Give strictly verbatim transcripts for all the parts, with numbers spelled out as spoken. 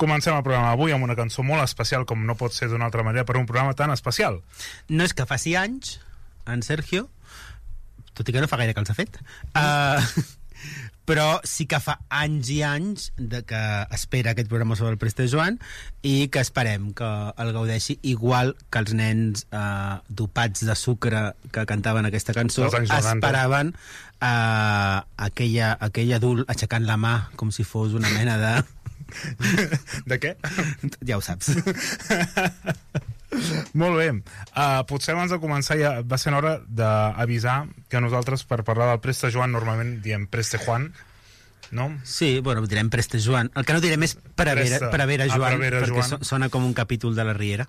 Comencem el programa avui amb una cançó molt especial, com no pot ser d'una altra manera, per un programa tan especial. No és que faci anys, en Sergio, tot i que no fa gaire que els ha fet, uh, però sí que fa anys i anys de que espera aquest programa sobre el Preste Joan i que esperem que el gaudeixi igual que els nens uh, dopats de sucre que cantaven aquesta cançó esperaven uh, aquella, aquell adult aixecant la mà com si fos una mena de... De què? Ja ho saps. Molt bé. Uh, potser abans de començar ja va ser hora d'avisar que nosaltres per parlar del Preste Joan normalment diem Preste Juan, no? Sí, bueno, direm Preste Joan. El que no direm és Prevera, Prevera Joan, Prevera perquè Joan. Sona com un capítol de la Riera.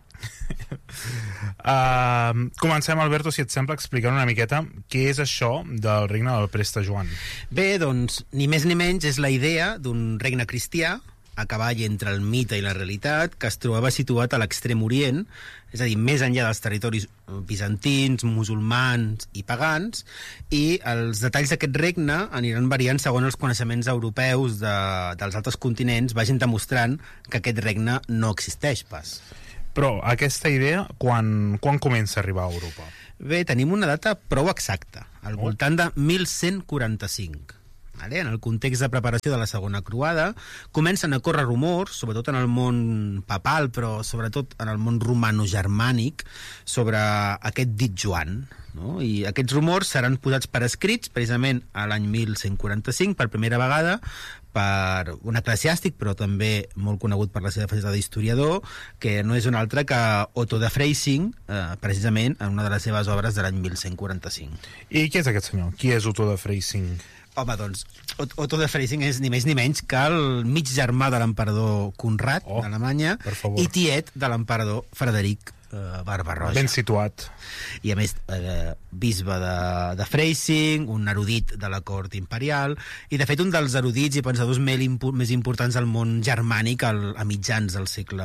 uh, comencem, Alberto, si et sembla, explicant una miqueta què és això del regne del Preste Joan. Bé, doncs, ni més ni menys és la idea d'un regne cristià a cavall entre el mite i la realitat, que es trobava situat a l'extrem orient, és a dir, més enllà dels territoris bizantins, musulmans i pagans, i els detalls d'aquest regne aniran variant segons els coneixements europeus de, dels altres continents vagin demostrant que aquest regne no existeix pas. Però aquesta idea, quan, quan comença a arribar a Europa? Bé, tenim una data prou exacta, al oh. voltant de mil cent quaranta-cinc. En el context de preparació de la segona croada comencen a córrer rumors, sobretot en el món papal, però sobretot en el món romano-germànic, sobre aquest dit Joan, no? I aquests rumors seran posats per escrits precisament a l'any mil cent quaranta-cinc per primera vegada per un eclesiàstic, però també molt conegut per la seva faceta d'historiador, que no és un altre que Otto de Freising, eh, precisament en una de les seves obres de l'any mil cent quaranta-cinc. I qui és aquest senyor? Qui és Otto de Freising? Home, doncs, Otto de Freising és ni més ni menys que el mig germà de l'emperador Conrad, oh, d'Alemanya, i tiet de l'emperador Frederic eh, Barba-roja. Ben situat. I a més, eh, bisbe de, de Freising, un erudit de la cort imperial, i de fet un dels erudits i pensadors més, impo més importants del món germànic al, a mitjans del segle,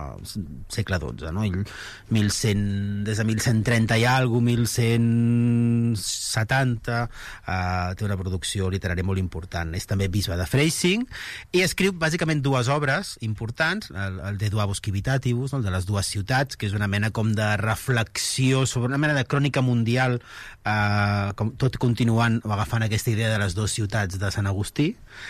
segle dotze, no? Ell, mil cent, des de mil cent trenta i alguna cosa, mil cent setanta, eh, té una producció literària molt important. És també bisbe de Freising i escriu bàsicament dues obres importants, el, el De Duabus Civitatibus, no? El de les dues ciutats, que és una mena com de reflexió sobre una mena de crònica mundial, eh, com, tot continuant o agafant aquesta idea de les dues ciutats de Sant Agustí,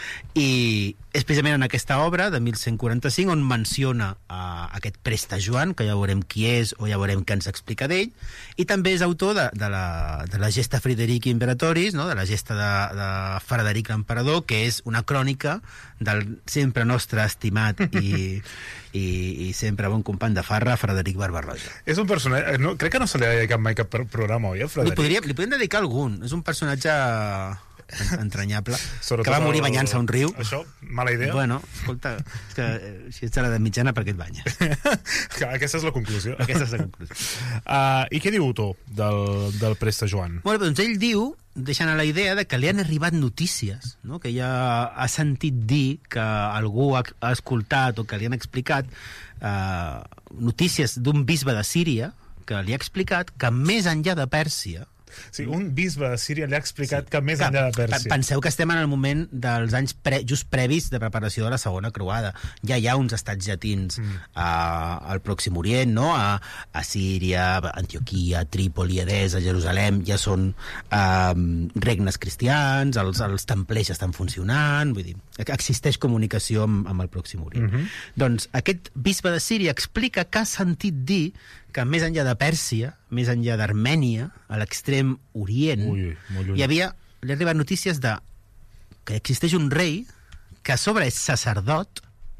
i és precisament en aquesta obra de mil cent quaranta-cinc on menciona eh, aquest Preste Joan, que ja veurem qui és o ja veurem què ens explica d'ell, i també és autor de, de, la, de la Gesta Frideriki Imperatoris, no? De la gesta de, de Frederic l'Emperador, que és una crònica del sempre nostre estimat i, i, i sempre bon company de farra, Frederic Barba-roja. És un personatge... No, crec que no se li ha dedicat mai cap programa, oi, a Frederic? Li, podria, li podríem dedicar algun. És un personatge entranyable, que va morir banyant-se a un riu. Això, mala idea. Bueno, escolta, és que, eh, si ets a l'edat mitjana, per què et banyes? Aquesta és la conclusió. Aquesta és la conclusió. Uh, I què diu Otto del, del Preste Joan? Bueno, doncs ell diu, deixant a la idea de que li han arribat notícies, no? Que ja ha sentit dir que algú ha, ha escoltat o que li han explicat uh, notícies d'un bisbe de Síria que li ha explicat que més enllà de Pèrsia... Sí, un bisbe de Síria li ha explicat sí, que més que, enllà de Pèrsia. Penseu que estem en el moment dels anys pre, just previs de preparació de la segona croada. Ja hi ha uns estats llatins mm. a, al Pròxim Orient, no? A, a Síria, a Antioquia, a Trípoli, a Edessa, a Jerusalem, ja són um, regnes cristians, els, els templers estan funcionant, vull dir, existeix comunicació amb, amb el Pròxim Orient. Mm -hmm. Doncs aquest bisbe de Síria explica que ha sentit dir que més enllà de Pèrsia, més enllà d'Armènia, a l'extrem orient, ui, ui, hi havia, li ha arribat notícies de que existeix un rei que a sobre és sacerdot,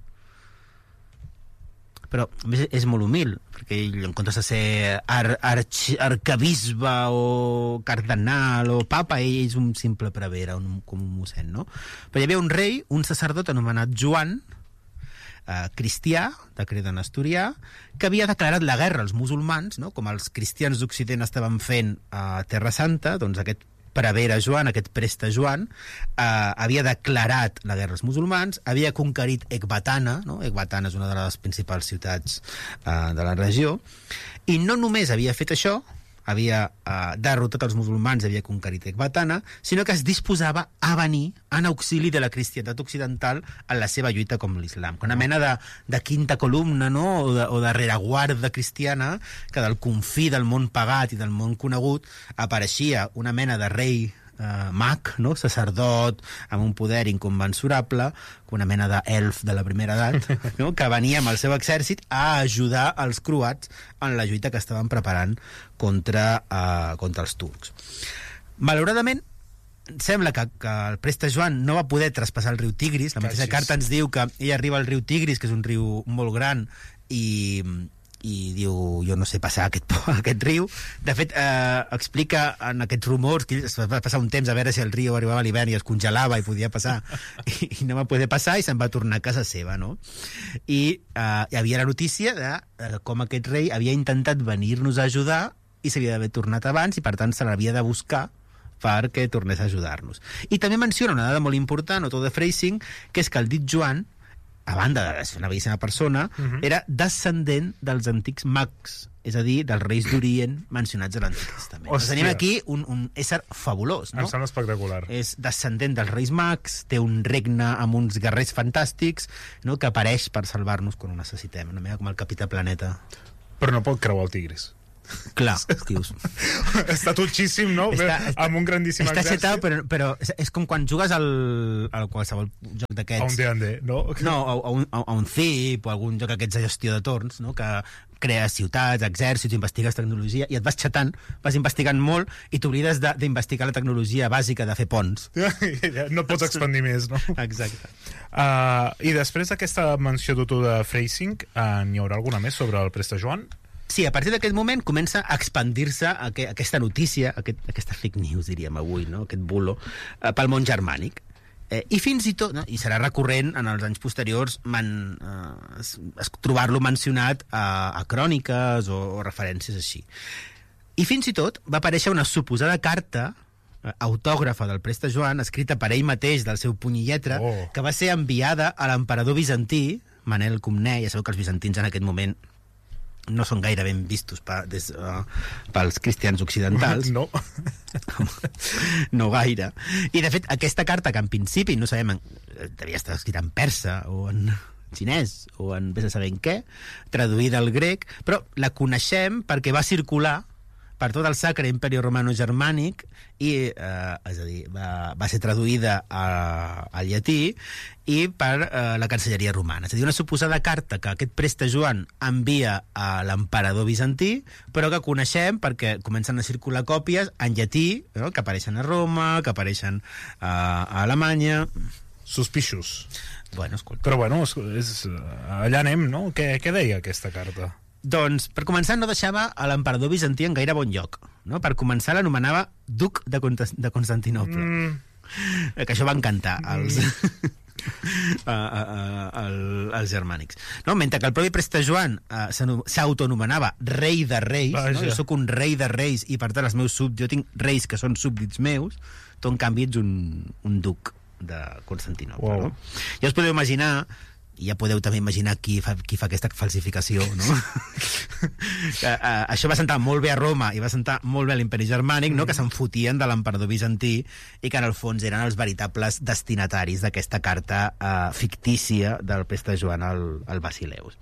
però a més és molt humil, perquè ell, en comptes de ser ar, arch, arcabisbe o cardenal o papa, ell és un simple prevere, un, com un mossèn, no? Però hi havia un rei, un sacerdot anomenat Joan, Uh, cristià, de Creden asturià, que havia declarat la guerra als musulmans, no? Com els cristians d'Occident estaven fent a Terra Santa, doncs aquest prevere Joan, aquest Preste Joan, uh, havia declarat la guerra als musulmans, havia conquerit Ecbatana, no? Ecbatana és una de les principals ciutats uh, de la regió, i no només havia fet això, havia uh, derrotat els musulmans i havia conquerit Ecbatana, sinó que es disposava a venir en auxili de la cristianitat occidental en la seva lluita com l'islam. Una mena de, de quinta columna, no? o, de, o de rereguarda cristiana, que del confí del món pagat i del món conegut apareixia una mena de rei Uh, mag, no? Sacerdot, amb un poder inconmensurable, una mena d'elf de la primera edat, no? Que venia amb el seu exèrcit a ajudar els croats en la lluita que estaven preparant contra, uh, contra els turcs. Malauradament, sembla que, que el Preste Joan no va poder traspassar el riu Tigris. La mateixa carta ens diu que ell arriba al riu Tigris, que és un riu molt gran, i... i diu, jo no sé passar aquest, aquest riu. De fet, eh, explica en aquests rumors que es va passar un temps a veure si el riu arribava a l'hivern i es congelava i podia passar, i, i no va poder passar i se'n va tornar a casa seva, no? I eh, hi havia la notícia de eh, com aquest rei havia intentat venir-nos a ajudar i s'havia d'haver tornat abans i per tant se l'havia de buscar perquè tornés a ajudar-nos. I també menciona una dada molt important, Otó de Freising, que és que el dit Joan, a banda de ser una bellíssima persona, uh-huh. era descendent dels antics mags, és a dir, dels reis d'Orient mencionats a l'Antic Testament. Doncs tenim aquí un, un ésser fabulós, no? Em sembla espectacular. És descendent dels reis mags, té un regne amb uns guerrers fantàstics, no? Que apareix per salvar-nos quan ho necessitem, una mica com el Capità Planeta. Però no pot creuar el Tigris. Clar, dius. Està tutxíssim, no? Està, està, amb un grandíssim està exèrcit. Està però, però és com quan jugues al, al qualsevol joc d'aquests. A un D and D, no? No, a, a, un, a un Cip o algun joc aquests de gestió de torns, no? Que crees ciutats, exèrcits, investigues tecnologia i et vas xatant, vas investigant molt i t'oblides d'investigar la tecnologia bàsica de fer ponts. No pots expandir més, no? Exacte. Uh, I després d'aquesta menció d'Otó de Freising, uh, n'hi haurà alguna més sobre el Preste Joan? Sí, a partir d'aquest moment comença a expandir-se aqu aquesta notícia, aquest, aquesta fake news, diríem avui, no? Aquest bulo, eh, pel món germànic. Eh, I fins i tot, no? I serà recurrent en els anys posteriors man, eh, trobar-lo mencionat a, a cròniques o, o referències així. I fins i tot va aparèixer una suposada carta eh, autògrafa del Preste Joan, escrita per ell mateix, del seu puny i lletra, oh. que va ser enviada a l'emperador bizantí, Manel Comnè. Ja sabeu que els bizantins en aquest moment no són gaire ben vistos pa, des, uh, pels cristians occidentals. No. No gaire. I, de fet, aquesta carta, que en principi no sabem, devia estar escrita en persa o en xinès o en vés a saber en què, traduïda al grec, però la coneixem perquè va circular per tot el Sacre Imperi Romano Germànic i, eh, és a dir, va, va ser traduïda a, al llatí i per eh, la Cancelleria Romana. És a dir, una suposada carta que aquest Preste Joan envia a l'emperador bizantí, però que coneixem perquè comencen a circular còpies en llatí, no? Que apareixen a Roma, que apareixen a, a Alemanya. Suspicious. Bueno, escolta. Però bueno, és, és, allà anem, no? Què, què deia aquesta carta? Doncs, per començar, no deixava a l'emperador bizantí en gaire bon lloc, no? Per començar, l'anomenava duc de, de Constantinople. Mm. Que això va encantar als, mm. a, a, a, als germànics. No? Mentre que el propi Preste Joan uh, s'autonomenava rei de reis, no? Jo sóc un rei de reis i, per tant, els meus sub... jo tinc reis que són súbdits meus, tu, en canvi, ets un, un duc de Constantinople. Wow. No? Ja us podeu imaginar, i ja podeu també imaginar qui fa, qui fa aquesta falsificació, no? que, uh, això va sentar molt bé a Roma i va sentar molt bé a l'Imperi Germànic, no? Que se'n fotien de l'emperador bizantí i que en el fons eren els veritables destinataris d'aquesta carta uh, fictícia del Preste Joan al, al Basileus.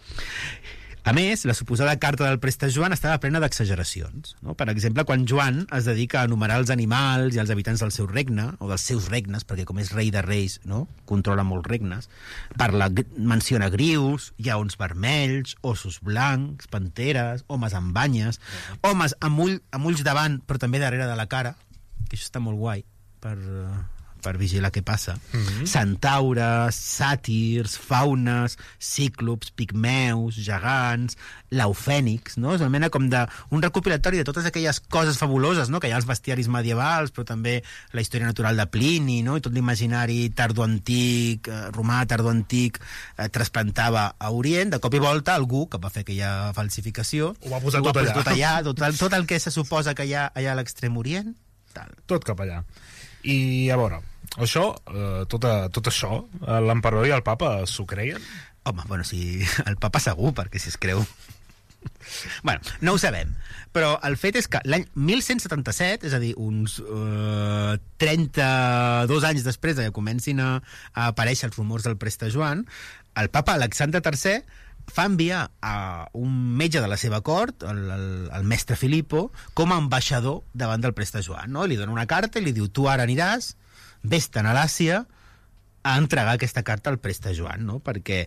A més, la suposada carta del Preste Joan estava plena d'exageracions, no? Per exemple, quan Joan es dedica a enumerar els animals i els habitants del seu regne, o dels seus regnes, perquè com és rei de reis, no? Controla molts regnes, parla, menciona grius, lleons vermells, ossos blancs, panteres, homes amb banyes, homes amb, ull, amb ulls davant, però també darrere de la cara, que això està molt guai, per... per vigilar què passa. Mm-hmm. Centaures, sàtirs, faunes, cíclops, pigmeus, gegants, laufènics, no? És una mena com de un recopilatori de totes aquelles coses fabuloses, no? Que hi ha als bestiaris medievals, però també la història natural de Plini, no? I tot l'imaginari tardoantic, eh, romà tardoantic, eh, trasplantava a Orient. De cop i volta, algú que va fer aquella falsificació ho va posar ho tot, va allà. tot allà. Tot, el, tot el que se suposa que hi ha allà a l'extrem Orient, tal. Tot cap allà. I a veure, això, eh, tot, a, tot això, eh, l'emperador i el papa s'ho creien? Home, bueno, si el papa segur, perquè si es creu Bueno, no ho sabem, però el fet és que l'any mil cent setanta-set, és a dir, uns uh, trenta-dos anys després que comencin a, a aparèixer els rumors del Preste Joan, el papa Alexandre tercer fa enviar a un metge de la seva cort, el, el, el mestre Filippo, com a ambaixador davant del Preste Joan, no? Li dona una carta i li diu, tu ara aniràs, vés-te'n a l'Àsia a entregar aquesta carta al Preste Joan, no? Perquè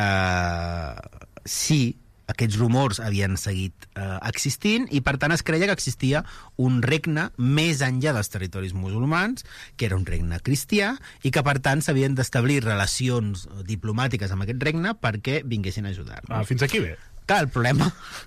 eh, sí, aquests rumors havien seguit eh, existint i per tant es creia que existia un regne més enllà dels territoris musulmans, que era un regne cristià i que per tant s'havien d'establir relacions diplomàtiques amb aquest regne perquè vinguessin a ajudar-nos. Ah, fins aquí bé. Clar, el problema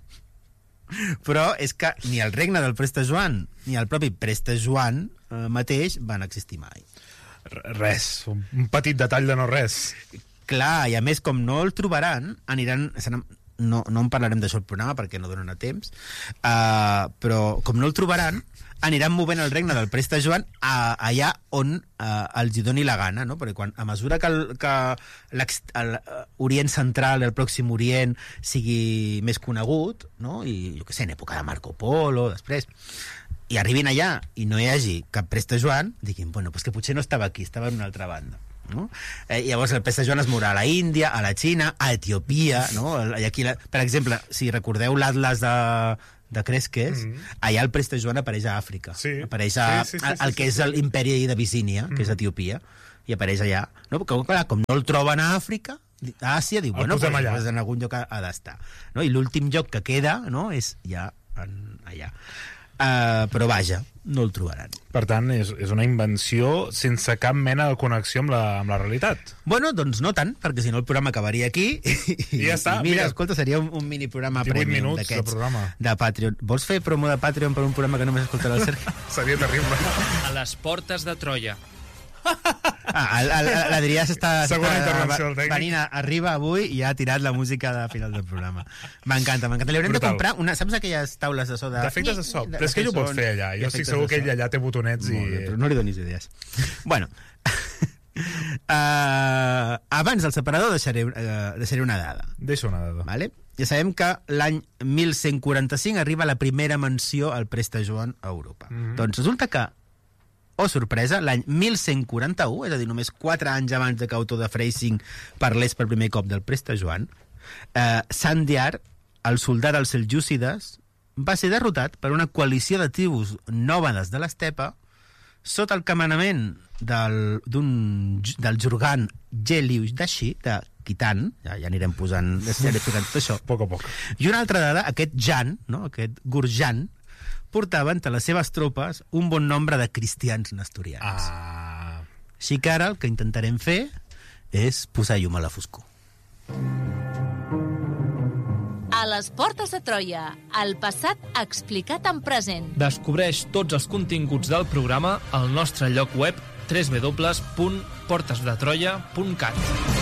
però és que ni el regne del Preste Joan ni el propi Preste Joan eh, mateix van existir mai. Res, un petit detall de no res. Clar, i a més com no el trobaran, aniran... No, no en parlarem d'això al programa perquè no donen a temps, uh, però com no el trobaran, aniran movent el regne del Preste Joan a, allà on uh, els hi doni la gana, no? Perquè quan, a mesura que, el, que l'Orient Central, el Pròxim Orient, sigui més conegut, no? I jo què sé, en època de Marco Polo, després, i arribin allà i no hi hagi cap Preste Joan, diguin, bueno, pues que potser no estava aquí, estava en una altra banda. No? Eh, llavors el Preste Joan es mourà a la Índia, a la Xina, a Etiòpia, no? I aquí la... Per exemple, si recordeu l'Atlas de, de Cresques, mm -hmm. allà el Preste Joan apareix a Àfrica, sí. apareix a, sí, sí, sí, al, al sí, que sí, és l'Imperi d'Abissínia, mm -hmm. que és Etiòpia, i apareix allà. No? Perquè, clar, com no el troben a Àfrica, a Àsia, diu, bueno, pues, pues en algun lloc ha, ha d'estar. No? I l'últim lloc que queda, no?, és ja en, allà. Uh, però vaja, no el trobaran. Per tant, és, és una invenció sense cap mena de connexió amb la, amb la realitat. Bueno, doncs no tant, perquè si no el programa acabaria aquí. I, I ja està. I mira, mira, escolta, seria un, un mini programa premium d'aquests. De, de Patreon. Vols fer promo de Patreon per un programa que només escoltarà el Sergi? Seria terrible. A les portes de Troia. Ah, l'Adrià s'està venint arriba avui i ha tirat la música de final del programa. M'encanta, m'encanta. Li haurem de comprar una, saps aquelles taules de so de... D'efectes de so, però és que ell ho pot fer allà. Jo estic segur que ell allà té botonets i... Bé, però no li donis idees. Bueno, uh, abans del separador deixaré, uh, deixaré una dada. Deixa una dada. Vale? Ja sabem que l'any mil cent quaranta-cinc arriba la primera menció al Preste Joan a Europa. Mm -hmm. Doncs resulta que oh, sorpresa, l'any mil cent quaranta-u, és a dir, només quatre anys abans de que Otto de Freising parlés per primer cop del Preste Joan, eh, Sandiar, el soldat dels seljúcides, va ser derrotat per una coalició de tribus nòmades de l'estepa sota el comandament del, del Jurgan Gelius Dashi, de Khitan, ja, ja anirem posant, ja anirem posant tot això. A poc a poc. I una altra dada, aquest Jan, no? aquest Gurjan, portava entre les seves tropes un bon nombre de cristians nestorians. Ah. Així que ara el que intentarem fer és posar llum a la foscor. A les portes de Troia, el passat explicat en present. Descobreix tots els continguts del programa al nostre lloc web w w w punt portes de troia punt cat.